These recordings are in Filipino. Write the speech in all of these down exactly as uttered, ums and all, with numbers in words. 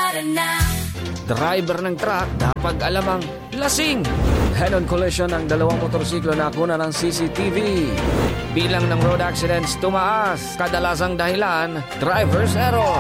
para na. Driver ng truck dapat alamang lasing. Head-on collision ng dalawang motorsiklo na kuna ng C C T V. Bilang ng road accidents tumaas. Kadalasang dahilan, driver's error.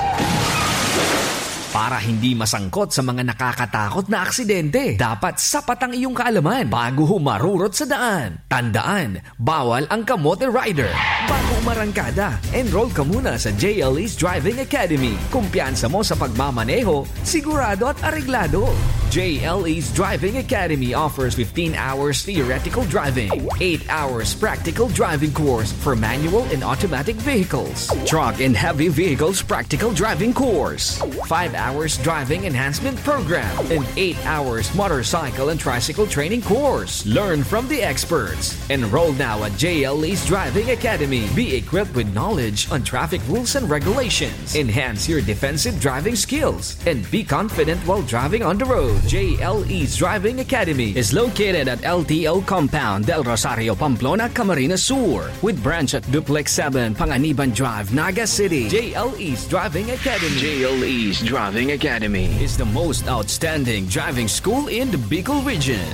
Para hindi masangkot sa mga nakakatakot na aksidente, dapat sapat ang iyong kaalaman bago humarurot sa daan. Tandaan, bawal ang kamote rider. Bago umarangkada, enroll ka muna sa J L E's Driving Academy. Kumpiyansa mo sa pagmamaneho, sigurado at areglado. J L E's Driving Academy offers fifteen hours theoretical driving, eight hours practical driving course for manual and automatic vehicles, truck and heavy vehicles practical driving course, five hours driving enhancement program, and eight hours motorcycle and tricycle training course. Learn from the experts. Enroll now at J L E's Driving Academy. Be equipped with knowledge on traffic rules and regulations. Enhance your defensive driving skills and be confident while driving on the road. J L E's Driving Academy is located at L T O Compound, Del Rosario, Pamplona, Camarines Sur, with branch at Duplex seven, Panganiban Drive, Naga City. J L E's Driving Academy. J L E's Driving Academy is the most outstanding driving school in the Bicol region.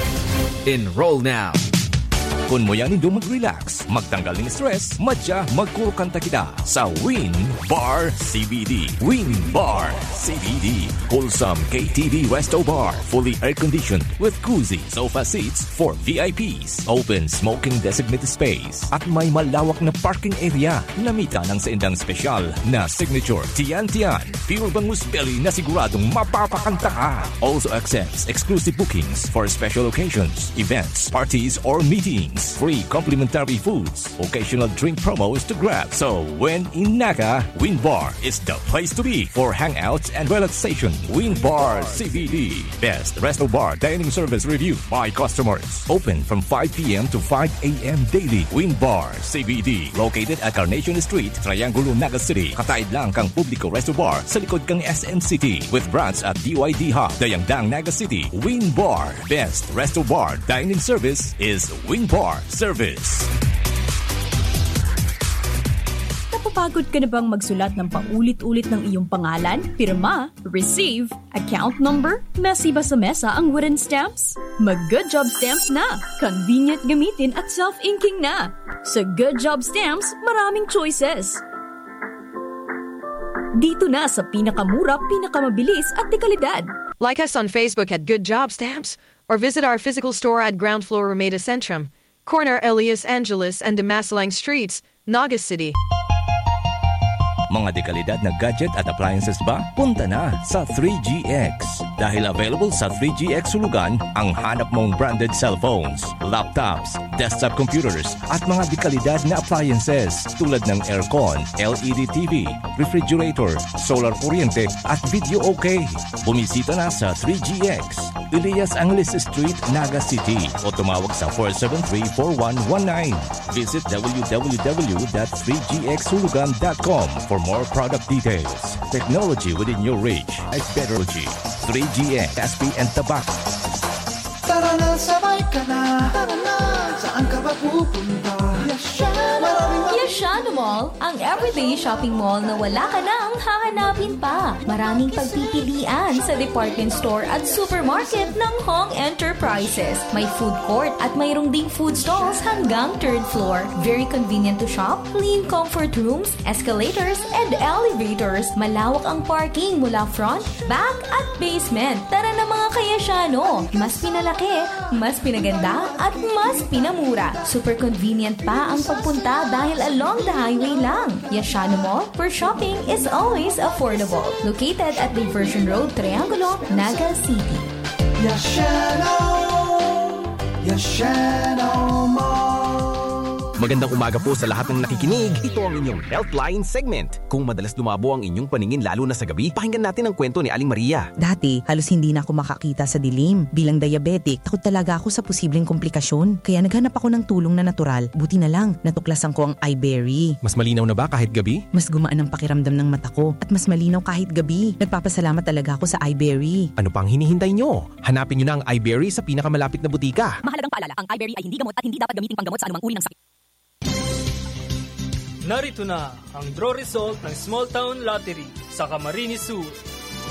Enroll now. Kung mo yan indo mag-relax, magtanggal ng stress, madya magkurukanta kita sa Win Bar C B D. Win Bar C B D. Wholesome K T V Resto Bar. Fully air-conditioned with cozy sofa seats for V I Ps. Open smoking designated space. At may malawak na parking area. Namita ng sa indang special na signature Tian Tian. Pure bangus belly na siguradong mapapakanta ka. Also accepts exclusive bookings for special occasions, events, parties, or meetings. Free complimentary foods, occasional drink promos to grab. So when in Naga, Win Bar is the place to be for hangouts and relaxation. Win Bar C B D, best resto bar dining service review by customers. Open from five p.m. to five a.m. daily. Win Bar C B D, located at Carnation Street, Triangulo, Naga City. Kataid lang kang publiko resto bar sa likod kang S M City with branch at D Y D Hub, Dayangdang, Naga City. Win Bar, best resto bar dining service is Win Bar Service. Napapagod ka na bang magsulat ng paulit-ulit ng iyong pangalan, pirma, receive, account number? Messy ba sa mesa ang wooden stamps? Mag-Good Job Stamps na! Convenient gamitin at self-inking na! Sa Good Job Stamps, maraming choices. Dito na sa pinakamura, pinakamabilis at dekalidad. Like us on Facebook at Good Job Stamps or visit our physical store at ground floor Romeda Centrum, corner Elias Angeles and Demasalang Streets, Naga City. Mga dekalidad na gadget at appliances ba? Punta na sa three G X. Dahil available sa three G X Sulugan ang hanap mong branded cellphones, laptops, desktop computers at mga dekalidad na appliances tulad ng aircon, L E D T V, refrigerator, solar kuryente at video okay. Bumisita na sa three G X, Elias Angeles Street, Naga City o tumawag sa four seven three, four one one nine. Visit w w w dot three g x sulugan dot com for more product details. Technology within your reach. Technology. three G X, S P and Tobacco. Tara na, sabay ka na. Tara na, saan ka ba pupunta? Yashano Mall, ang everyday shopping mall na wala ka nang hahanapin pa. Maraming pagpipilian sa department store at supermarket ng Hong Enterprises. May food court at mayroong ding food stalls hanggang third floor. Very convenient to shop, clean comfort rooms, escalators, and elevators. Malawak ang parking mula front, back, at basement. Tara na mga kayasyano! Mas pinalaki, mas pinaganda, at mas pinamura. Super convenient pa ang pagpunta dahil along the highway lang. Yashano Mall, where shopping is always affordable. Located at Diversion Road, Triangulo, Naga City. Yashano, Yashano Mall. Magandang umaga po sa lahat ng nakikinig. Ito ang inyong Healthline segment. Kung madalas lumabo ang inyong paningin lalo na sa gabi, pakinggan natin ang kwento ni Aling Maria. Dati, halos hindi na ako makakita sa dilim. Bilang diabetic, takot talaga ako sa posibleng komplikasyon. Kaya naghanap ako ng tulong na natural. Buti na lang, natuklasan ko ang iBerry. Mas malinaw na ba kahit gabi? Mas gumaan ang pakiramdam ng mata ko at mas malinaw kahit gabi. Nagpapasalamat talaga ako sa iBerry. Ano pang hinihintay nyo? Hanapin nyo na ang iBerry sa pinakamalapit na butika. Mahalagang paalala, ang iBerry ay hindi gamot at hindi dapat gamitin panggamot sa anumang uri ng sakit. Narito na ang draw result ng Small Town Lottery sa Camarines Sur.